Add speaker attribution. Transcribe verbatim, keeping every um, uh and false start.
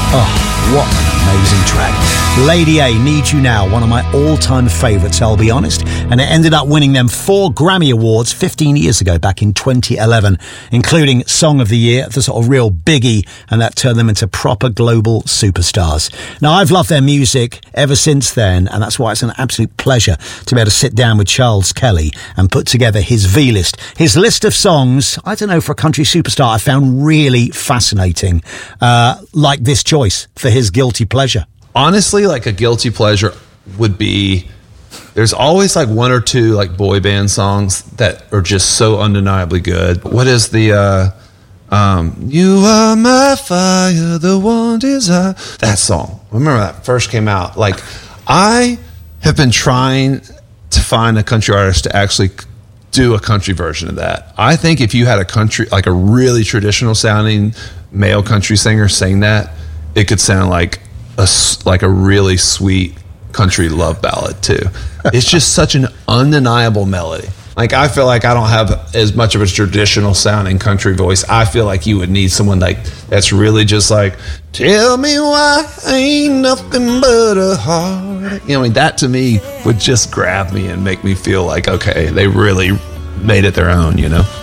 Speaker 1: Oh, what an amazing track. Lady A, Need You Now, one of my all-time favourites, I'll be honest. And it ended up winning them four Grammy Awards fifteen years ago, back in twenty eleven, including Song of the Year, the sort of real biggie, and that turned them into proper global superstars. Now, I've loved their music ever since then, and that's why it's an absolute pleasure to be able to sit down with Charles Kelly and put together his V-list. His list of songs, I don't know, for a country superstar, I found really fascinating, uh, like this choice for his guilty pleasure.
Speaker 2: Honestly, like a guilty pleasure would be, there's always like one or two like boy band songs that are just so undeniably good. What is the, uh, um, You Are My Fire, the One Desire, that song. I remember that first came out. Like, I have been trying to find a country artist to actually do a country version of that. I think if you had a country, like a really traditional sounding male country singer sing that, it could sound like a, like a really sweet country love ballad too. It's just such an undeniable melody. Like, I feel like I don't have as much of a traditional sounding country voice. I feel like you would need someone like that's really just like, tell me why ain't nothing but a heart. You know, I mean, that to me would just grab me and make me feel like, okay, they really made it their own, you know?